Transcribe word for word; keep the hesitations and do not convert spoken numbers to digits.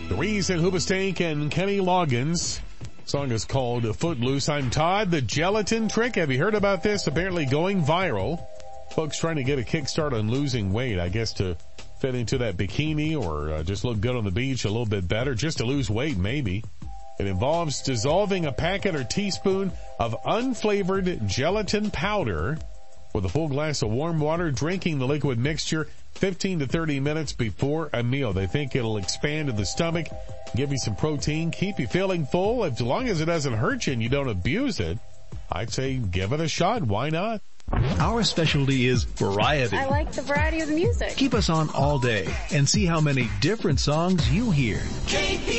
The Reese and Hoobastank and Kenny Loggins. Song is called Footloose. I'm Todd. The gelatin trick. Have you heard about this? Apparently going viral. Folks trying to get a kickstart on losing weight, I guess to fit into that bikini or uh, just look good on the beach a little bit better, just to lose weight maybe. It involves dissolving a packet or teaspoon of unflavored gelatin powder with a full glass of warm water, drinking the liquid mixture fifteen to thirty minutes before a meal. They think it'll expand in the stomach, give you some protein, keep you feeling full. As long as it doesn't hurt you and you don't abuse it, I'd say give it a shot. Why not? Our specialty is variety. I like the variety of the music. Keep us on all day and see how many different songs you hear.